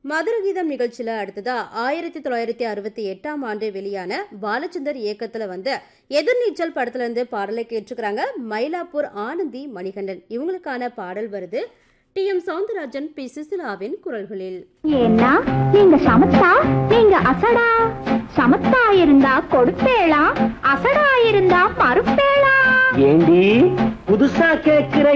மதுரகீதம் நிகழ்ச்சியில அடுத்ததா 1968ஆம் ஆண்டு வெளியான பாலச்சந்தர் இயக்கத்துல வந்து எதிர்நீச்சல் படத்துல இருந்து பாடலை கேட்டுக்கிறாங்க மயிலாப்பூர் ஆனந்தி மணிகண்டன். இவங்களுக்கான பாடல் வருது டி.எம். சௌந்தரராஜன், பி. சுசிலாவின் குரல்களில். ஏன்னா நீங்க சமத்தா, நீங்க அசடா. சமத்தா இருந்தா கொடுப்பேளா, அசடா இருந்தா மறுப்பேளா. ஏண்டி புதுசா கேக்குற